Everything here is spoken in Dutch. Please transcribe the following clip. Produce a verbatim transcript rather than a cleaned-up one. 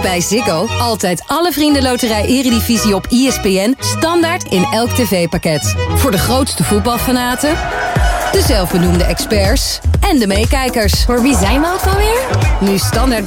Bij Ziggo altijd alle Vriendenloterij Eredivisie op E S P N standaard in elk tv-pakket. Voor de grootste voetbalfanaten, de zelfbenoemde experts en de meekijkers. Voor wie zijn we ook alweer? Nu standaard